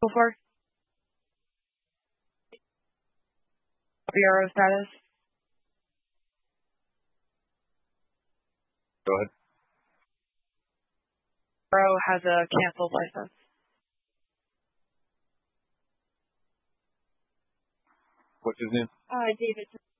for Bureau status. Go ahead. Bureau has a canceled license. What's his name? David.